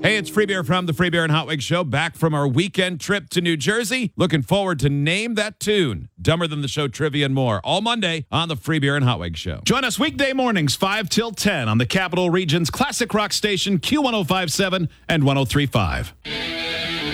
Hey, it's Free Beer from the Free Beer and Hot Wings Show, back from our weekend trip to New Jersey. Looking forward to Name That Tune, Dumber Than the Show trivia and more, all Monday on the Free Beer and Hot Wings Show. Join us weekday mornings 5 till 10 on the Capital Region's classic rock station Q1057 and 1035.